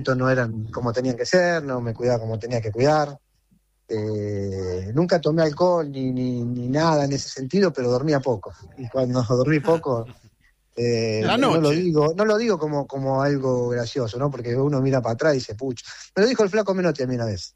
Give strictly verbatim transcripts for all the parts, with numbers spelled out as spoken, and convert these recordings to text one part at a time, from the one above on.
no eran como tenían que ser, no me cuidaba como tenía que cuidar. Eh, nunca tomé alcohol ni, ni, ni nada en ese sentido, pero dormía poco. Y cuando dormí poco, eh, no lo digo, no lo digo como, como algo gracioso, ¿no? Porque uno mira para atrás y dice, pucha. Me lo dijo el flaco Menotti a mí una vez.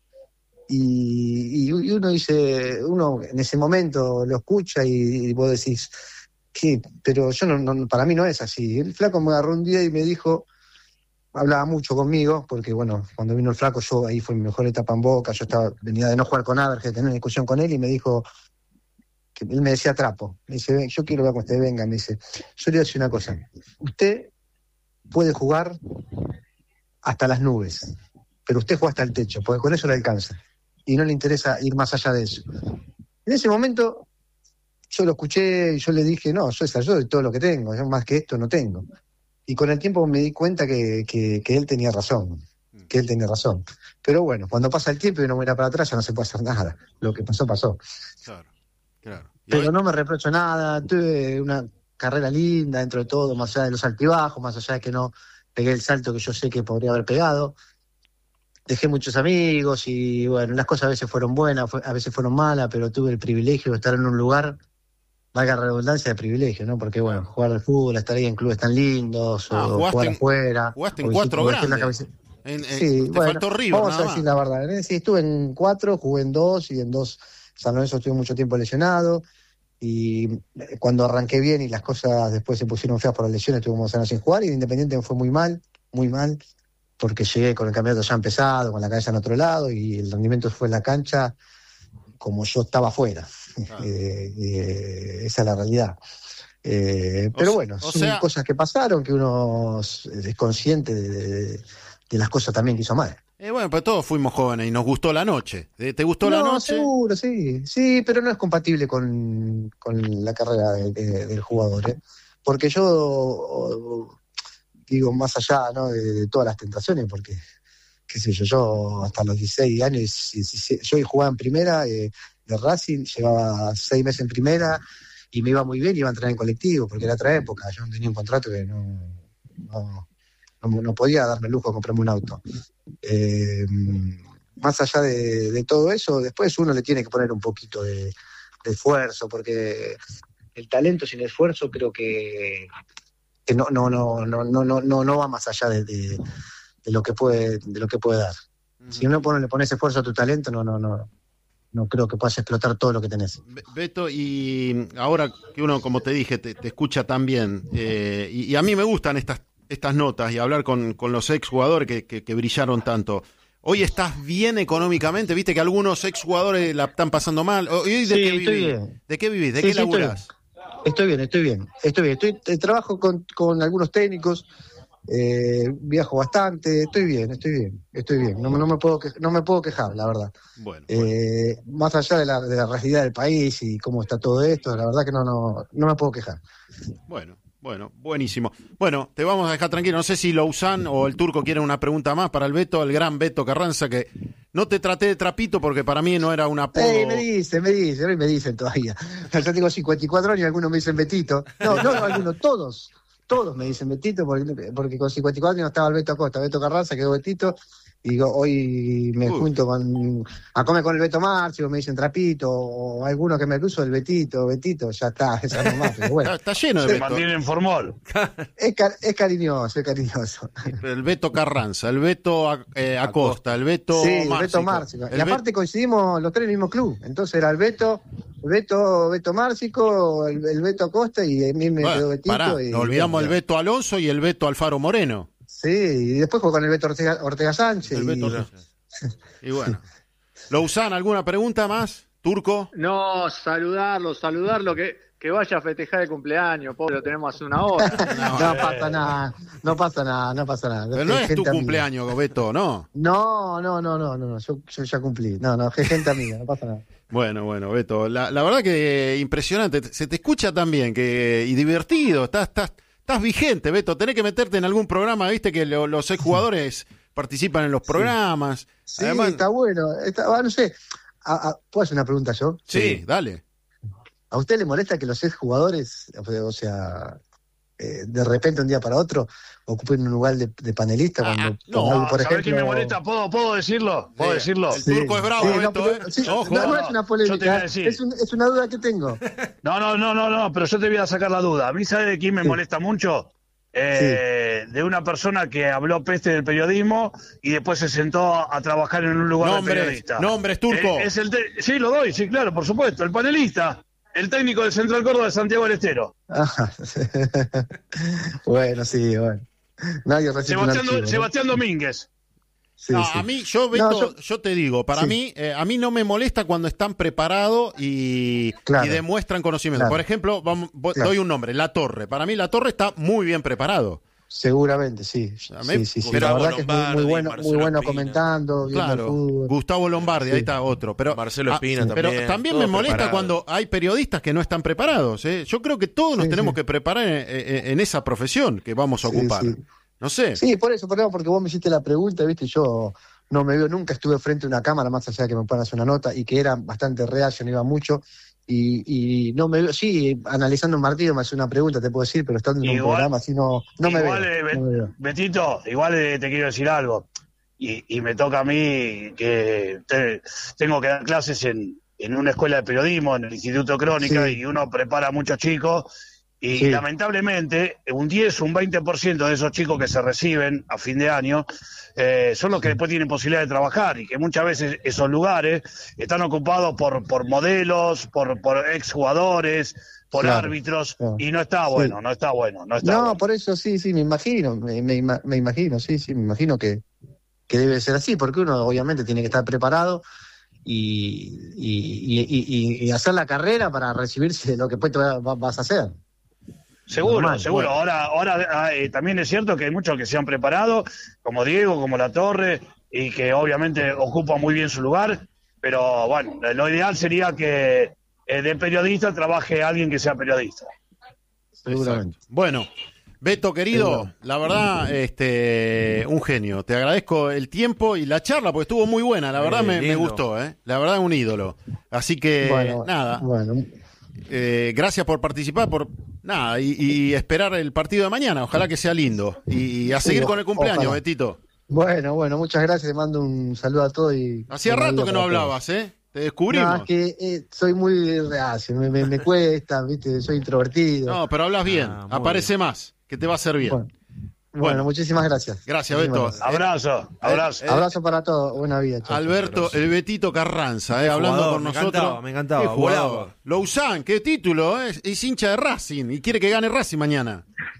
Y, y, y uno dice, uno en ese momento lo escucha y, y vos decís, ¿qué? Pero yo no, no, para mí no es así. El flaco me agarró un día y me dijo, hablaba mucho conmigo, porque bueno, cuando vino el flaco, yo ahí fue mi mejor etapa en Boca, yo estaba, venía de no jugar con Aver, de tener una discusión con él, y me dijo, que él me decía trapo, me dice, yo quiero ver que usted venga, me dice, yo le voy a decir una cosa, usted puede jugar hasta las nubes, pero usted juega hasta el techo, porque con eso le alcanza, y no le interesa ir más allá de eso. En ese momento, yo lo escuché y yo le dije, no, yo, yo doy todo lo que tengo, yo más que esto no tengo. Y con el tiempo me di cuenta que, que, que él tenía razón, que él tenía razón. Pero bueno, cuando pasa el tiempo y uno mira para atrás ya no se puede hacer nada. Lo que pasó, pasó. Claro, claro. Pero hoy... no me reprocho nada, tuve una carrera linda dentro de todo, más allá de los altibajos, más allá de que no pegué el salto que yo sé que podría haber pegado. Dejé muchos amigos y bueno, las cosas a veces fueron buenas, a veces fueron malas, pero tuve el privilegio de estar en un lugar, valga la redundancia, de privilegio, ¿no? Porque, bueno, jugar al fútbol, estar ahí en clubes tan lindos, ah, o jugar en, afuera. Jugaste en cuatro grandes. En, en, sí, te bueno, faltó River, vamos nada a decir más. la verdad. Sí, estuve en cuatro, jugué en dos, y en dos San Lorenzo estuve mucho tiempo lesionado. Y cuando arranqué bien y las cosas después se pusieron feas por las lesiones, estuvimos años sin jugar, y Independiente me fue muy mal, muy mal, porque llegué con el campeonato ya empezado, con la cabeza en otro lado, y el rendimiento fue en la cancha como yo estaba afuera. Ah. Eh, eh, esa es la realidad. Eh, pero o bueno, o son sea... cosas que pasaron, que uno es consciente de, de, de las cosas también que hizo mal. Eh, bueno, pues todos fuimos jóvenes y nos gustó la noche. ¿Te gustó no, la noche? Seguro, sí, sí, pero no es compatible con, con la carrera de, de, del jugador, ¿eh? Porque yo digo, más allá, ¿no?, de, de todas las tentaciones, porque qué sé yo, yo hasta los dieciséis años, dieciséis, yo jugaba en primera, eh, de Racing, llevaba seis meses en primera y me iba muy bien, iba a entrenar en colectivo, porque era otra época, yo no tenía un contrato que no, no, no, no podía darme el lujo de comprarme un auto. Eh, más allá de, de todo eso, después uno le tiene que poner un poquito de, de esfuerzo, porque el talento sin esfuerzo creo que, que no, no, no, no, no, no, no, no va más allá de, de, de lo que puede, de lo que puede dar. Uh-huh. Si uno pone, le pones esfuerzo a tu talento, no, no, no, no creo que puedas explotar todo lo que tenés. Beto, y ahora que uno, como te dije, te, te escucha tan bien, eh, y, y a mí me gustan estas, estas notas y hablar con, con los exjugadores que, que, que brillaron tanto. Hoy estás bien económicamente, viste que algunos exjugadores la están pasando mal. ¿Hoy de, sí, qué vivís? Estoy bien. ¿De qué vivís? ¿De sí, qué sí, laburás? Estoy bien, estoy bien, estoy bien. Estoy, estoy trabajo con, con algunos técnicos, eh, viajo bastante, estoy bien, estoy bien, estoy bien. No, no me puedo que, no me puedo quejar, la verdad. Bueno, eh, bueno. Más allá de la, de la realidad del país y cómo está todo esto, la verdad que no, no, no me puedo quejar. Bueno. Bueno, buenísimo. Bueno, te vamos a dejar tranquilo. No sé si Lousán o el Turco quieren una pregunta más para el Beto, el gran Beto Carranza, que no te traté de trapito porque para mí no era un apodo. Eh, me dicen, me dicen, hoy me dicen todavía. Yo tengo cincuenta y cuatro años y algunos me dicen Betito. No, no, algunos, todos, todos me dicen Betito porque, porque con cincuenta y cuatro años estaba el Beto Acosta, Beto Carranza, quedó Betito. Y hoy me Uy. junto con a comer con el Beto Márcio, me dicen Trapito, o alguno que me cruzo el Betito, Betito, ya está, esa nomás, pero bueno. Está, está lleno de Se Beto. mantiene formol. Es, car- es cariñoso, es cariñoso. El Beto Carranza, el Beto eh, Acosta, el Beto sí, Márcico. el Beto Márcico. Y el aparte Be- coincidimos los tres en el mismo club, entonces era el Beto, el Beto, Beto Márcico, el, el Beto Acosta y a mí me bueno, quedó Betito. Pará, y, nos olvidamos el Beto Alonso y el Beto Alfaro Moreno. Sí, y después fue con el Beto Ortega, Ortega Sánchez. El Beto y... Sánchez. Y bueno. Lousán, ¿alguna pregunta más? ¿Turco? No, saludarlo, saludarlo, que, que vaya a festejar el cumpleaños, pobre, lo tenemos hace una hora. No, no pasa nada, no pasa nada, no pasa nada. Pero no es gente tu amiga. cumpleaños, Beto, ¿no? No, no, no, no, no, no. Yo, yo ya cumplí. No, no, es gente amiga, no pasa nada. Bueno, bueno, Beto, la, la verdad que impresionante, se te escucha tan bien que, y divertido, estás, estás, estás vigente, Beto, tenés que meterte en algún programa, viste que lo, los exjugadores participan en los programas. Sí, Además, está bueno, está, no sé, a, a, ¿puedo hacer una pregunta yo? Sí, sí, dale. ¿A usted le molesta que los exjugadores, o sea, eh, de repente un día para otro ocupen un lugar de, de panelista Ah, cuando no, con algo, por ¿sabés ejemplo. qué me molesta? ¿Puedo, ¿Puedo decirlo? ¿Puedo Sí, decirlo? el turco es bravo, Sí, no, Beto, pero- ¿eh? sí, Ojo. no, no es una Yo te voy a polémica, decir. es, un- es una duda que tengo. No, no, no, no, no, pero yo te voy a sacar la duda. A mí, ¿sabes de quién me Sí. molesta mucho? Eh, De una persona que habló peste del periodismo y después se sentó a trabajar en un lugar de Nombres, periodista. nombres, turco. Eh, es el te- sí, lo doy, sí, claro, por supuesto. El panelista, el técnico del Central Córdoba de Santiago del Estero. Ajá. Bueno, sí, bueno. Nadie recibe un Sebastián, archivo, ¿no? Sebastián Domínguez. Sí, No, sí. a mí, yo, Beto, No, yo- yo te digo, para sí. mí, eh, a mí no me molesta cuando están preparados y, Claro. y demuestran conocimiento. Claro. Por ejemplo, vamos, vo- Claro. doy un nombre, La Torre. Para mí La Torre está muy bien preparado. Seguramente, sí. A mí- Sí, sí, sí. pero La verdad Gustavo que es muy, muy Lombardi, bueno, muy Marcelo bueno Espina. comentando, viendo el Claro, fútbol. Gustavo Lombardi, ahí Sí. está otro. Pero, Marcelo ah, Espina Pero también, también todos me molesta preparados. cuando hay periodistas que no están preparados. ¿eh? Yo creo que todos nos Sí, tenemos sí. que preparar en, en- en esa profesión que vamos a Sí, ocupar. sí. No sé. Sí, por eso, por eso, porque vos me hiciste la pregunta, viste, yo no me veo, nunca estuve frente a una cámara, más allá de que me puedan hacer una nota, y que era bastante real, yo no iba mucho, y, y no me veo, sí, analizando un partido me hace una pregunta, te puedo decir, pero estando en un Igual- programa así no, no me igual, veo. eh, Bet- no me veo. Betito, igual eh, te quiero decir algo. Y, y me toca a mí que te- tengo que dar clases en, en una escuela de periodismo, en el Instituto Crónica, Sí. y uno prepara a muchos chicos. Y Sí. lamentablemente, un diez, un veinte por ciento de esos chicos que se reciben a fin de año eh, son los que después tienen posibilidad de trabajar, y que muchas veces esos lugares están ocupados por, por modelos, por, por exjugadores, por Claro, árbitros, claro. y no está Sí. bueno, no está bueno, no está No, bueno. por eso sí, sí, me imagino, me, me, ima- me imagino, sí, sí, me imagino que, que debe ser así, porque uno obviamente tiene que estar preparado y, y, y, y- y hacer la carrera para recibirse de lo que después te va- va- vas a hacer. Seguro, Normal, seguro. bueno. Ahora, ahora eh, también es cierto que hay muchos que se han preparado, como Diego, como La Torre, y que obviamente ocupan muy bien su lugar, pero bueno, lo ideal sería que eh, de periodista trabaje alguien que sea periodista. Seguramente. Bueno, Beto, querido, Seguro. la verdad, este, un genio. Te agradezco el tiempo y la charla, porque estuvo muy buena. La verdad Eh, me, me lindo. gustó, ¿eh? La verdad, un ídolo. Así que, Bueno, nada, Bueno, eh, gracias por participar, por nada, y, y esperar el partido de mañana. Ojalá que sea lindo. Y, a Sí, seguir con el cumpleaños, ojalá. Betito. bueno, bueno, muchas gracias, te mando un saludo a todos y... Hacía buena rato vida que no para todos. hablabas, ¿eh? Te No, descubrimos. es que eh, soy muy reacio, me, me, me cuesta, viste, soy introvertido. No, pero hablas bien. Ah, muy Aparece más, que te va a hacer bien. Bueno, bueno, Bueno. muchísimas gracias. Gracias, Muchísimas Beto. gracias. Abrazo, abrazo. eh, Abrazo para todos, buena vida. chao. Alberto, el Betito Carranza, eh, hablando jugador, con me nosotros. encantaba, me encantaba, Qué jugador. volaba. Lousan, qué título, eh, es hincha de Racing y quiere que gane Racing mañana.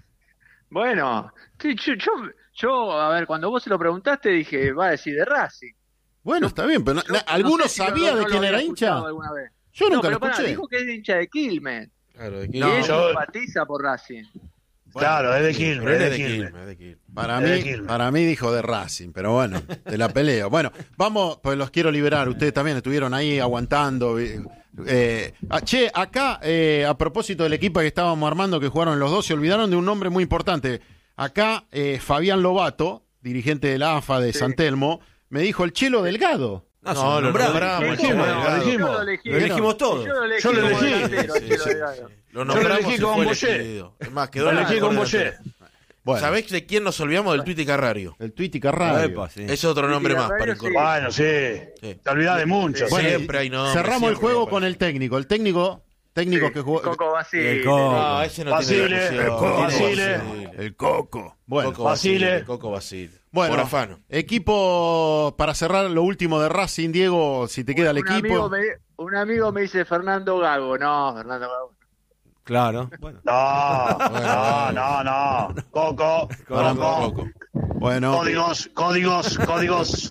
Bueno, sí, yo, yo, yo, a ver, cuando vos se lo preguntaste dije, va a decir de Racing. Bueno, está bien, pero no- Yo na- no ¿alguno sé si lo- sabía no de lo quién había era escuchado hincha? alguna vez. Yo No, nunca pero lo pará, escuché. dijo que es de hincha de Quilmes. Claro, de Y Quilmes. él yo- simpatiza por Racing. Claro, es de Quilmes, Pero él es es de de Quilmes. Quilmes, es de Quilmes. Para Es de mí, Quilmes. para mí dijo de Racing, pero bueno, te la peleo. Bueno, vamos, pues los quiero liberar. Ustedes también estuvieron ahí aguantando. eh, eh, ah, che, acá, eh, a propósito del equipo que estábamos armando, que jugaron los dos, se olvidaron de un nombre muy importante. Acá, eh, Fabián Lobato, dirigente de la A F A de Sí. San Telmo, me dijo el Chelo Delgado. No, No, si lo lo nombramos. nombramos, Lo lo dijimos, dijimos, lo lo dijimos. Yo lo elegí. Lo elegimos todos. Yo lo elegí, Yo lo como elegí. delantero, Sí, Chelo sí, Delgado. sí. Lo Yo lo nombramos elegí y con fue Boyé. elegido. Es más, quedó Lo en la elegí con coordinación. Boyé. Bueno, ¿Sabés de quién nos olvidamos? Del Tuiti Carrario. el Twitty Carrario. Epa, sí. Es otro nombre Tuiti más para Carrario, incorporar. Bueno, sí, Sí. te olvidás de muchos. Bueno, Siempre hay nombres, cerramos el siempre juego hay con el técnico. El técnico, técnico Sí, que jugó. Coco Basile. El Coco. No, ese no Basile, tiene el discusión. Coco. Tiene Basile. Basile. El Coco. Bueno, Coco Basile. Basile. Coco Basile. bueno, Por afano. equipo para cerrar lo último de Racing, Diego, si te queda el un equipo. Amigo me, un amigo me dice Fernando Gago. No, Fernando Gago. Claro. Bueno. No, no, no, no. Coco, Coco, Coco. Coco. Bueno, Códigos, códigos, códigos.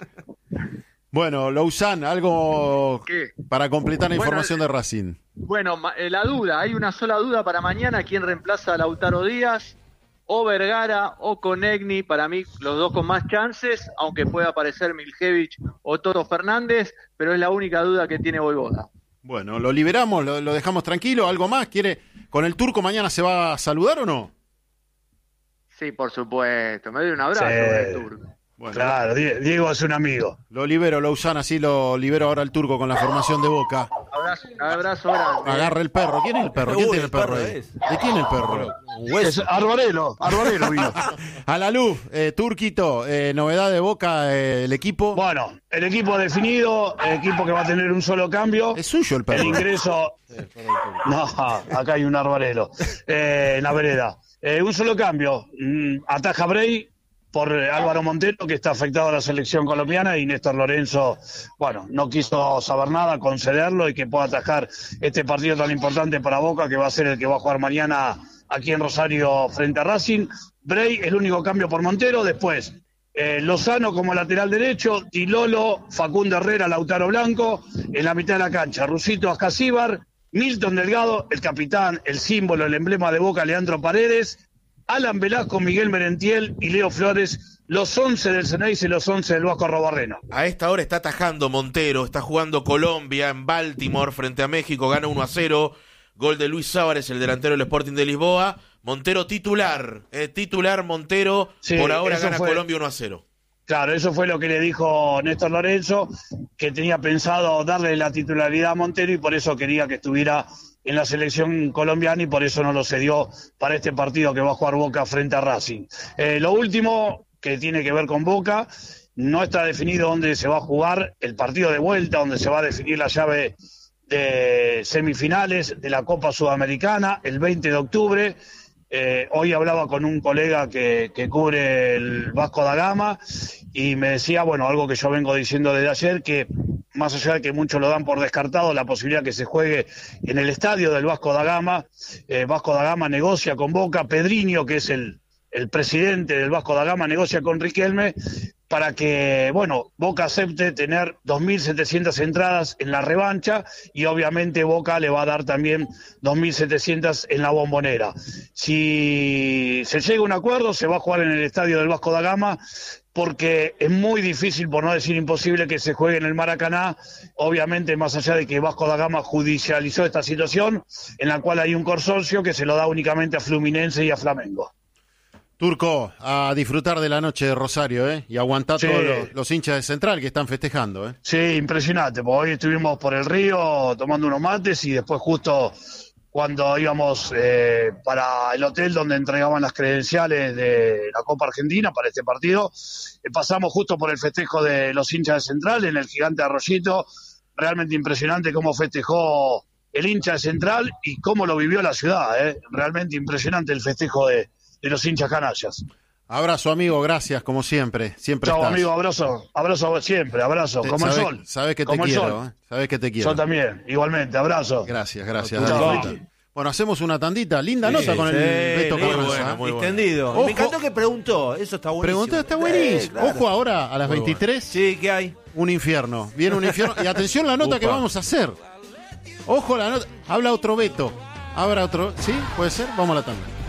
bueno, Lousan, algo ¿Qué? para completar la Bueno, información de Racing. Bueno, ma- eh, la duda, hay una sola duda para mañana, ¿quién reemplaza a Lautaro Díaz? O Vergara o Conegni, para mí los dos con más chances, aunque pueda aparecer Miljevich o Toto Fernández, pero es la única duda que tiene Voivoda. Bueno, lo liberamos, lo, lo dejamos tranquilo. ¿Algo más? ¿Quiere? ¿Con el turco mañana se va a saludar o no? Sí, por supuesto, me doy un abrazo Sí. del turco. Bueno, Claro, Die- Diego es un amigo. lo libero, Lousan, así lo libero ahora el turco con la formación de Boca. Abrazo abrazo, un abrazo grande. Agarra el perro. ¿Quién es el perro? ¿Quién Uy, tiene el el perro perro ahí? es. ¿De quién es el perro? Un hueso. Es Arbarelo, Arbarelo vino. A la luz, eh, Turquito, eh, novedad de Boca, eh, el equipo. Bueno, el equipo definido, el equipo que va a tener un solo cambio. Es suyo el perro. El ingreso. No, acá hay un arbarelo. Eh, en la vereda. Eh, un solo cambio. Mm, ataja Bray por Álvaro Montero, que está afectado a la selección colombiana, y Néstor Lorenzo, bueno, no quiso saber nada, concederlo y que pueda atajar este partido tan importante para Boca, que va a ser el que va a jugar mañana aquí en Rosario frente a Racing. Bray, el único cambio por Montero. Después, eh, Lozano como lateral derecho, Tilolo, Facundo Herrera, Lautaro Blanco, en la mitad de la cancha, Rusito Ascasíbar, Milton Delgado, el capitán, el símbolo, el emblema de Boca, Leandro Paredes, Alan Velasco, Miguel Merentiel y Leo Flores, los once del Ceneice y los once del Vasco Arrobarrena. A esta hora está atajando Montero, está jugando Colombia en Baltimore frente a México, gana uno a cero, gol de Luis Sávarez, el delantero del Sporting de Lisboa. Montero titular, eh, titular Montero, Sí, por ahora eso gana fue- Colombia uno a cero. Claro, eso fue lo que le dijo Néstor Lorenzo, que tenía pensado darle la titularidad a Montero y por eso quería que estuviera en la selección colombiana y por eso no lo cedió para este partido que va a jugar Boca frente a Racing. Eh, lo último que tiene que ver con Boca, no está definido dónde se va a jugar el partido de vuelta, donde se va a definir la llave de semifinales de la Copa Sudamericana el veinte de octubre. Eh, hoy hablaba con un colega que, que cubre el Vasco da Gama y me decía, bueno, algo que yo vengo diciendo desde ayer, que más allá de que muchos lo dan por descartado, la posibilidad que se juegue en el estadio del Vasco da Gama, eh, Vasco da Gama negocia con Boca, Pedriño, que es el, el presidente del Vasco da Gama, negocia con Riquelme, para que, bueno, Boca acepte tener dos mil setecientas entradas en la revancha y obviamente Boca le va a dar también dos mil setecientas en la Bombonera. Si se llega a un acuerdo, se va a jugar en el estadio del Vasco da Gama, porque es muy difícil, por no decir imposible, que se juegue en el Maracaná, obviamente más allá de que Vasco da Gama judicializó esta situación, en la cual hay un consorcio que se lo da únicamente a Fluminense y a Flamengo. Turco, a disfrutar de la noche de Rosario, ¿eh? Y aguantar Sí. todos los, los hinchas de Central que están festejando, ¿eh? Sí, impresionante, porque hoy estuvimos por el río tomando unos mates y después justo cuando íbamos eh, para el hotel donde entregaban las credenciales de la Copa Argentina para este partido, eh, pasamos justo por el festejo de los hinchas de Central en el Gigante Arroyito. Realmente impresionante cómo festejó el hincha de Central y cómo lo vivió la ciudad, ¿eh? Realmente impresionante el festejo de, de los hinchas canallas. Abrazo, amigo, gracias, como siempre. Siempre Chao, estás. amigo, abrazo, abrazo a vos siempre, abrazo, Te- como sabés- el sol. Sabés que te como el quiero, sol. ¿eh? Sabés que te quiero. Yo también, igualmente, abrazo. Gracias, gracias. Chao. Dani Fita. Bueno, hacemos una tandita. Linda Sí, nota con el sí, Beto muy Carranza. buena, muy buena. Distendido. Ojo. Me encantó que preguntó. Eso está buenísimo. Preguntó, está Eh, buenísimo. claro. Ojo ahora, a las Muy veintitrés, Sí, ¿qué hay? un infierno. Viene un infierno. Y atención la nota Upa. que vamos a hacer. Ojo la nota. Habla otro Beto. Habla otro. ¿Sí? ¿Puede ser? Vamos a la tanda.